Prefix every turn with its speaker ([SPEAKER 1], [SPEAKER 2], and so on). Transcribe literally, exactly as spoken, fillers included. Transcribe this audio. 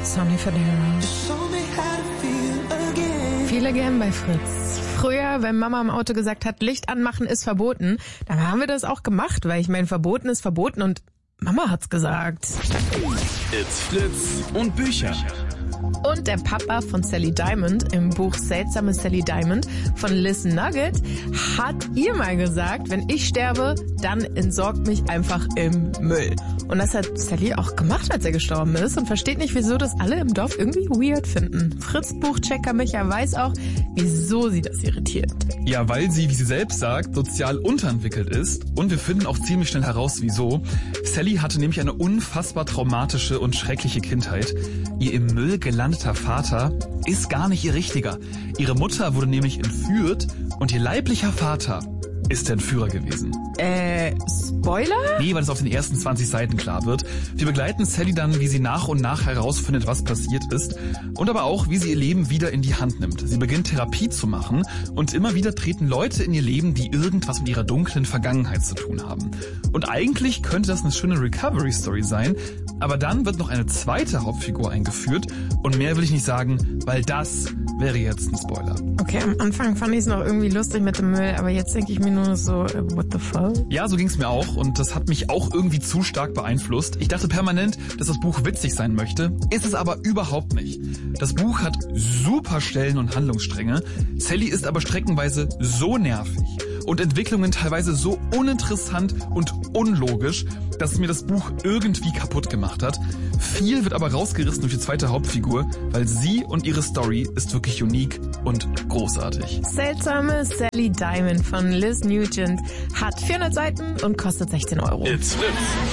[SPEAKER 1] Sonny Fodera. Feel Again bei Fritz. Früher, wenn Mama im Auto gesagt hat, Licht anmachen ist verboten, dann haben wir das auch gemacht, weil ich meine, verboten ist verboten und Mama hat's gesagt.
[SPEAKER 2] It's Fritz und Bücher.
[SPEAKER 1] Und der Papa von Sally Diamond im Buch Seltsame Sally Diamond von Liz Nugget hat ihr mal gesagt, wenn ich sterbe, dann entsorgt mich einfach im Müll. Und das hat Sally auch gemacht, als er gestorben ist und versteht nicht, wieso das alle im Dorf irgendwie weird finden. Fritz Buchchecker Micha weiß auch, wieso sie das irritiert.
[SPEAKER 3] Ja, weil sie, wie sie selbst sagt, sozial unterentwickelt ist. Und wir finden auch ziemlich schnell heraus, wieso. Sally hatte nämlich eine unfassbar traumatische und schreckliche Kindheit. Ihr im Müll gelandeter Vater ist gar nicht ihr richtiger. Ihre Mutter wurde nämlich entführt und ihr leiblicher Vater ist der Entführer gewesen.
[SPEAKER 1] Äh, Spoiler?
[SPEAKER 3] Nee, weil es auf den ersten zwanzig Seiten klar wird. Wir begleiten Sally dann, wie sie nach und nach herausfindet, was passiert ist. Und aber auch, wie sie ihr Leben wieder in die Hand nimmt. Sie beginnt Therapie zu machen und immer wieder treten Leute in ihr Leben, die irgendwas mit ihrer dunklen Vergangenheit zu tun haben. Und eigentlich könnte das eine schöne Recovery-Story sein, aber dann wird noch eine zweite Hauptfigur eingeführt und mehr will ich nicht sagen, weil das wäre jetzt ein Spoiler.
[SPEAKER 1] Okay, am Anfang fand ich es noch irgendwie lustig mit dem Müll, aber jetzt denke ich mir nur so, what the fuck?
[SPEAKER 3] Ja, so ging's mir auch und das hat mich auch irgendwie zu stark beeinflusst. Ich dachte permanent, dass das Buch witzig sein möchte, ist es aber überhaupt nicht. Das Buch hat super Stellen und Handlungsstränge, Sally ist aber streckenweise so nervig und Entwicklungen teilweise so uninteressant und unlogisch, dass es mir das Buch irgendwie kaputt gemacht hat. Viel wird aber rausgerissen durch die zweite Hauptfigur, weil sie und ihre Story ist wirklich unique und großartig.
[SPEAKER 1] Seltsame Sally Diamond von Liz Nugent hat vierhundert Seiten und kostet sechzehn Euro.
[SPEAKER 2] It's Fritz.